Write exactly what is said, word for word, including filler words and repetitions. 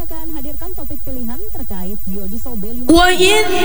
akan hadirkan topik pilihan terkait biodiesel B lima puluh.